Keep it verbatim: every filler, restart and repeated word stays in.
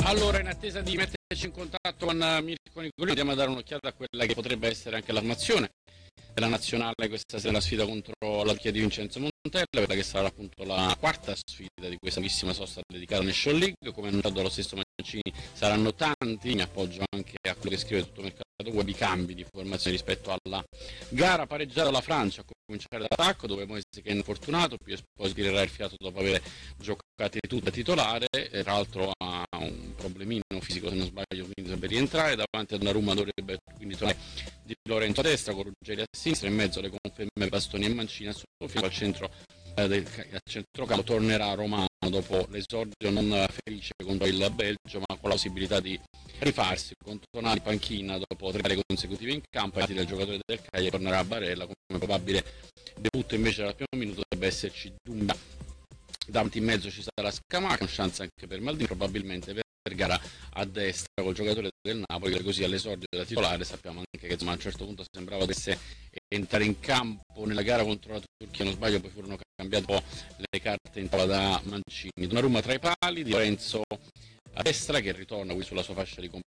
Allora, in attesa di metterci in contatto con Mirko Nicolini, andiamo a dare un'occhiata a quella che potrebbe essere anche l'armazione della nazionale questa sera, la sfida contro la Turchia di Vincenzo Montella, quella che sarà appunto la quarta sfida di questa bellissima sosta dedicata alla National League. Come annunciato dallo stesso Mancini, saranno tanti, mi appoggio anche a quello che scrive tutto il mercato web, i cambi di formazione rispetto alla gara pareggiata dalla Francia, a cominciare dall'attacco, dove Moise che è infortunato, più poi tirerà il fiato dopo aver giocato tutto da titolare, e tra l'altro ha un problemino fisico se non sbaglio, quindi dovrebbe rientrare. Davanti a Donnarumma dovrebbe quindi tornare Di Lorenzo a destra, con Ruggeri a sinistra, in mezzo le conferme Bastoni e Mancini, a suo fianco al centro eh, del al centrocampo tornerà Romano dopo l'esordio non felice contro il Belgio, ma con la possibilità di rifarsi, con Tonali panchina dopo tre gare consecutive in campo. Ai del giocatore del Cagliari tornerà a Barella come probabile debutto, invece dal primo minuto dovrebbe esserci Dumba. Davanti in mezzo ci sarà Scamacca, una chance anche per Maldini, probabilmente Vergara a destra col giocatore del Napoli, così all'esordio da titolare. Sappiamo anche che insomma, a un certo punto sembrava dovesse entrare in campo nella gara contro la Turchia, non sbaglio, poi furono cambiate un po' le carte in tavola da Mancini. Donnarumma tra i pali, Di Lorenzo a destra che ritorna qui sulla sua fascia di